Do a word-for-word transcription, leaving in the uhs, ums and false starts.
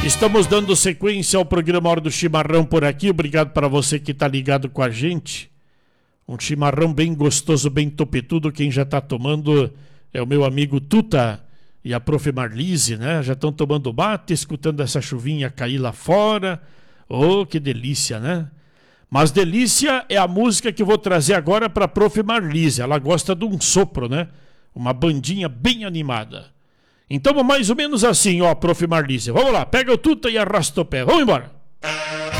Estamos dando sequência ao programa Hora do Chimarrão por aqui. Obrigado para você que está ligado com a gente. Um chimarrão bem gostoso, bem topetudo. Quem já está tomando é o meu amigo Tuta e a prof. Marlise, né? Já estão tomando mate, escutando essa chuvinha cair lá fora. Oh, que delícia, né? Mas delícia é a música que eu vou trazer agora para a prof. Marlise. Ela gosta de um sopro, né? Uma bandinha bem animada. Então, mais ou menos assim, ó, prof. Marlise. Vamos lá, pega o tuta e arrasta o pé. Vamos embora.